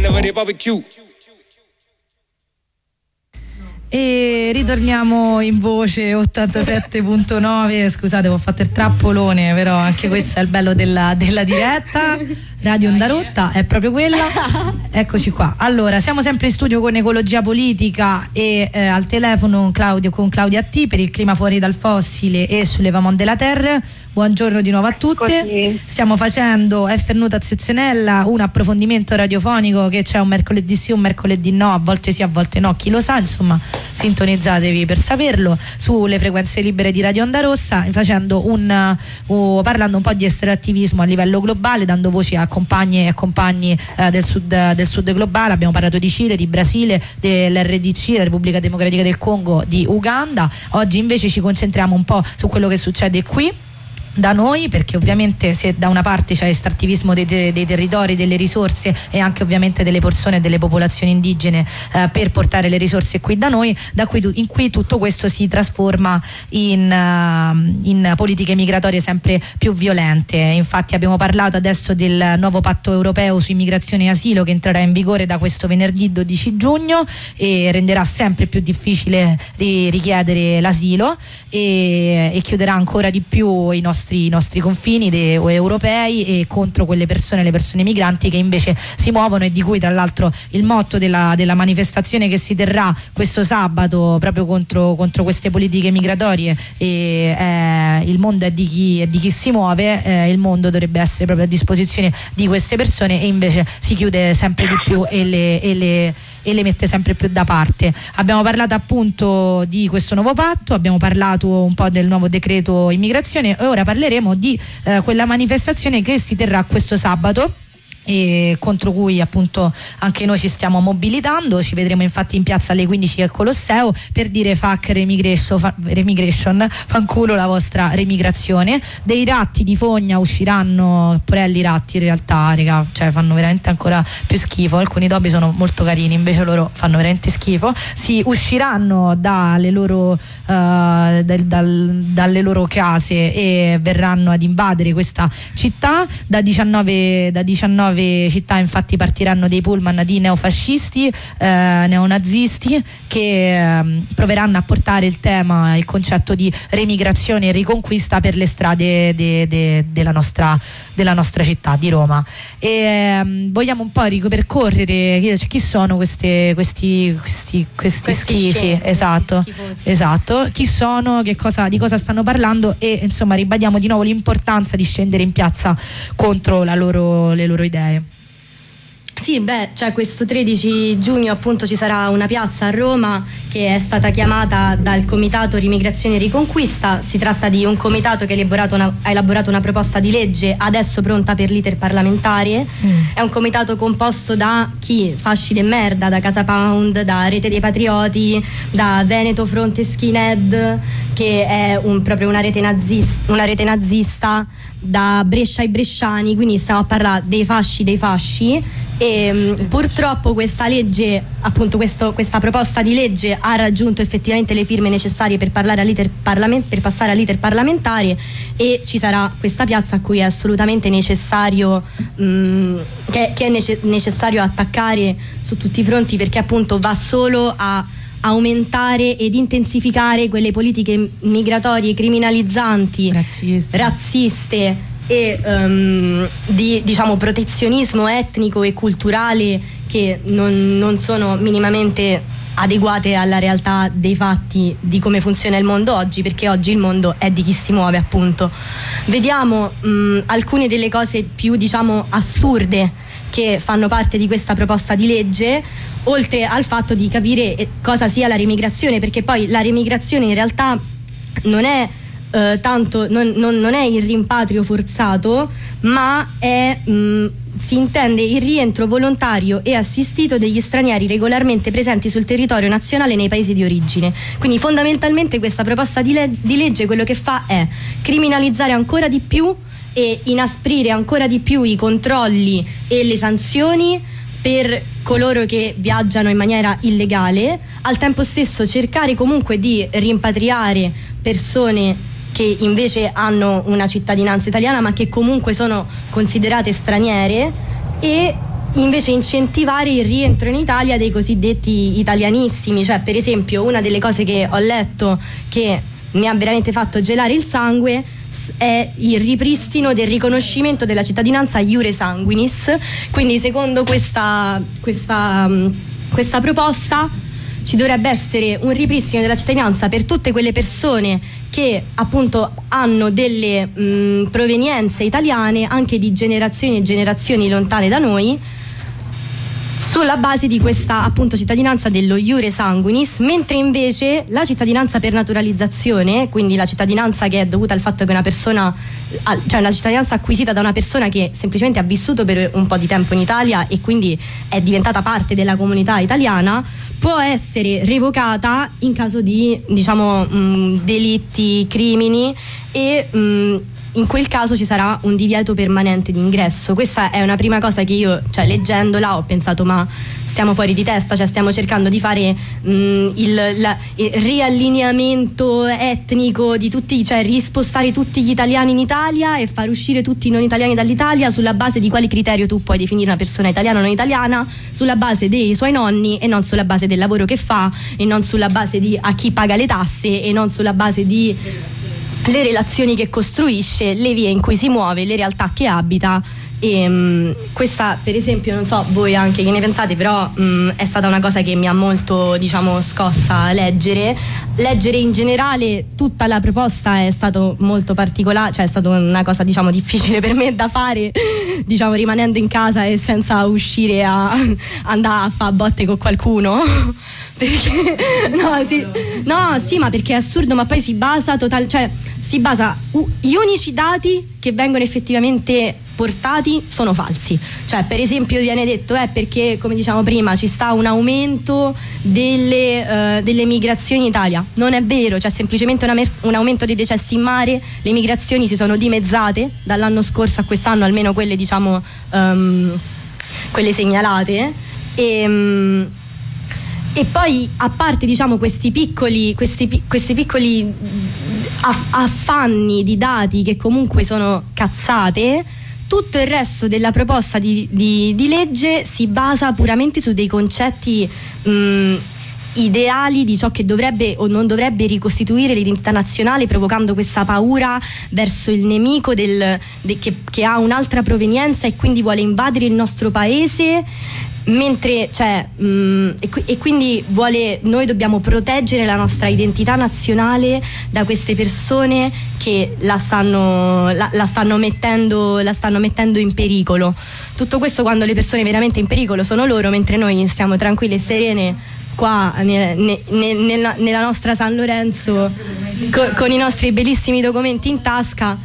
E ritorniamo in voce 87.9. Scusate, ho fatto il trappolone, però anche questo è il bello della diretta. Radio Onda Rotta è proprio quella. Eccoci qua. Allora, siamo sempre in studio con Ecologia Politica e al telefono con Claudia T per il clima fuori dal fossile e sulle Vamon della Terra. Buongiorno di nuovo a tutte. Così. Stiamo facendo È Fernuta Zezenella, un approfondimento radiofonico che c'è un mercoledì sì, un mercoledì no, a volte sì, a volte no, chi lo sa, insomma, sintonizzatevi per saperlo sulle frequenze libere di Radio Onda Rossa, facendo parlando un po' di estrattivismo a livello globale, dando voce a compagni e compagni del sud globale. Abbiamo parlato di Cile, di Brasile, dell'RDC, la Repubblica Democratica del Congo, di Uganda. Oggi invece ci concentriamo un po' su quello che succede qui da noi, perché ovviamente se da una parte c'è estrattivismo dei territori, delle risorse e anche ovviamente delle persone e delle popolazioni indigene per portare le risorse qui da noi, in cui tutto questo si trasforma in politiche migratorie sempre più violente. Infatti abbiamo parlato adesso del nuovo patto europeo su immigrazione e asilo che entrerà in vigore da questo venerdì 12 giugno e renderà sempre più difficile richiedere l'asilo e chiuderà ancora di più i nostri confini europei e contro quelle persone, le persone migranti che invece si muovono, e di cui tra l'altro il motto della manifestazione che si terrà questo sabato proprio contro queste politiche migratorie il mondo è di chi si muove. Il mondo dovrebbe essere proprio a disposizione di queste persone e invece si chiude sempre di più e le mette sempre più da parte. Abbiamo parlato appunto di questo nuovo patto, abbiamo parlato un po' del nuovo decreto immigrazione e ora parleremo di quella manifestazione che si terrà questo sabato e contro cui appunto anche noi ci stiamo mobilitando. Ci vedremo infatti in piazza alle 15 al Colosseo per dire fuck remigration, fanculo la vostra remigrazione. Dei ratti di fogna usciranno, porelli ratti in realtà, raga, cioè fanno veramente ancora più schifo. Alcuni topi sono molto carini, invece loro fanno veramente schifo. Si usciranno dalle loro case e verranno ad invadere questa città. Da 19 città infatti partiranno dei pullman di neofascisti, neonazisti che proveranno a portare il concetto di remigrazione e riconquista per le strade della nostra città di Roma. E vogliamo un po' ripercorrere chi sono questi schifi, esatto, chi sono, di cosa stanno parlando e insomma ribadiamo di nuovo l'importanza di scendere in piazza contro le loro idee. Sì, cioè questo 13 giugno appunto ci sarà una piazza a Roma che è stata chiamata dal Comitato Rimigrazione e Riconquista. Si tratta di un comitato che ha elaborato una proposta di legge adesso pronta per l'iter parlamentare. È un comitato composto da fasci de merda, da Casa Pound, da Rete dei Patrioti, da Veneto Fronte Skinhead, che è proprio una rete nazista, da Brescia ai bresciani, quindi stiamo a parlare dei fasci. E purtroppo questa legge, appunto questa proposta di legge ha raggiunto effettivamente le firme necessarie per passare all'iter parlamentare e ci sarà questa piazza a cui è assolutamente necessario necessario attaccare su tutti i fronti, perché appunto va solo a aumentare ed intensificare quelle politiche migratorie criminalizzanti, razziste e di protezionismo etnico e culturale che non sono minimamente adeguate alla realtà dei fatti di come funziona il mondo oggi, perché oggi il mondo è di chi si muove, appunto. Vediamo alcune delle cose più assurde che fanno parte di questa proposta di legge, oltre al fatto di capire cosa sia la remigrazione, perché poi la remigrazione in realtà non è non è il rimpatrio forzato, ma si intende il rientro volontario e assistito degli stranieri regolarmente presenti sul territorio nazionale nei paesi di origine. Quindi fondamentalmente questa proposta di legge quello che fa è criminalizzare ancora di più e inasprire ancora di più i controlli e le sanzioni per coloro che viaggiano in maniera illegale, al tempo stesso cercare comunque di rimpatriare persone che invece hanno una cittadinanza italiana ma che comunque sono considerate straniere, e invece incentivare il rientro in Italia dei cosiddetti italianissimi. Cioè, per esempio, una delle cose che ho letto che mi ha veramente fatto gelare il sangue è il ripristino del riconoscimento della cittadinanza iure sanguinis. Quindi, secondo questa proposta, ci dovrebbe essere un ripristino della cittadinanza per tutte quelle persone che appunto hanno delle provenienze italiane anche di generazioni e generazioni lontane da noi, sulla base di questa appunto cittadinanza dello iure sanguinis, mentre invece la cittadinanza per naturalizzazione, quindi la cittadinanza che è dovuta al fatto che una persona, cioè la cittadinanza acquisita da una persona che semplicemente ha vissuto per un po' di tempo in Italia e quindi è diventata parte della comunità italiana, può essere revocata in caso di, diciamo, delitti, crimini, e in quel caso ci sarà un divieto permanente di ingresso. Questa è una prima cosa che io, cioè, leggendola ho pensato, ma stiamo fuori di testa, cioè stiamo cercando di fare il riallineamento etnico di tutti, cioè rispostare tutti gli italiani in Italia e far uscire tutti i non italiani dall'Italia sulla base di quali criterio tu puoi definire una persona italiana o non italiana, sulla base dei suoi nonni e non sulla base del lavoro che fa, e non sulla base di a chi paga le tasse, e non sulla base di le relazioni che costruisce, le vie in cui si muove, le realtà che abita. E questa, per esempio, non so voi anche che ne pensate, però è stata una cosa che mi ha molto, diciamo, scossa leggere in generale. Tutta la proposta è stato molto particolare, cioè è stata una cosa, diciamo, difficile per me da fare, diciamo, rimanendo in casa e senza uscire a andare a fare botte con qualcuno perché sì, ma perché è assurdo, ma poi si basa gli unici dati che vengono effettivamente portati sono falsi. Cioè, per esempio, viene detto perché, come diciamo prima, ci sta un aumento delle migrazioni in Italia. Non è vero, c'è semplicemente un aumento dei decessi in mare. Le migrazioni si sono dimezzate dall'anno scorso a quest'anno, almeno quelle, diciamo, quelle segnalate. E poi, a parte, diciamo, questi piccoli affanni di dati che comunque sono cazzate, tutto il resto della proposta di legge si basa puramente su dei concetti ideali di ciò che dovrebbe o non dovrebbe ricostituire l'identità nazionale, provocando questa paura verso il nemico che ha un'altra provenienza e quindi vuole invadere il nostro paese, mentre e quindi noi dobbiamo proteggere la nostra identità nazionale da queste persone che la stanno mettendo in pericolo. Tutto questo quando le persone veramente in pericolo sono loro, mentre noi stiamo tranquille e serene qua nella nostra San Lorenzo con i nostri bellissimi documenti in tasca.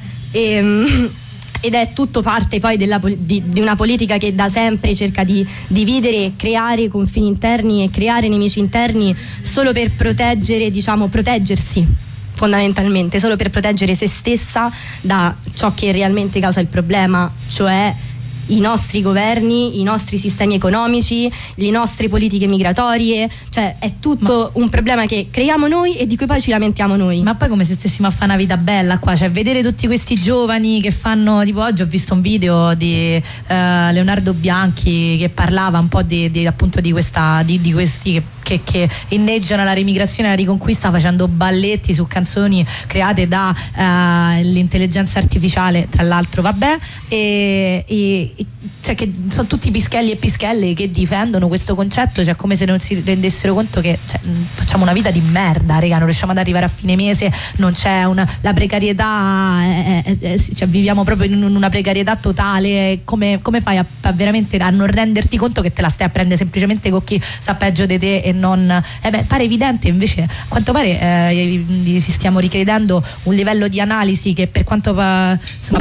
Ed è tutto parte poi di una politica che da sempre cerca di dividere, creare confini interni e creare nemici interni solo per proteggersi, fondamentalmente, solo per proteggere se stessa da ciò che realmente causa il problema, cioè i nostri governi, i nostri sistemi economici, le nostre politiche migratorie. Cioè è tutto un problema che creiamo noi e di cui poi ci lamentiamo noi. Ma poi come se stessimo a fare una vita bella qua, cioè vedere tutti questi giovani che fanno, tipo oggi ho visto un video di Leonardo Bianchi che parlava un po' appunto di questi che inneggiano la remigrazione e la riconquista facendo balletti su canzoni create da l'intelligenza artificiale, tra l'altro, vabbè, e cioè che sono tutti pischelli e pischelle che difendono questo concetto, cioè come se non si rendessero conto che facciamo una vita di merda, raga, non riusciamo ad arrivare a fine mese, non c'è la precarietà, cioè viviamo proprio in una precarietà totale. Come fai veramente a non renderti conto che te la stai a prendere semplicemente con chi sta peggio di te e non pare evidente, invece a quanto pare si stiamo ricredendo un livello di analisi che, per quanto insomma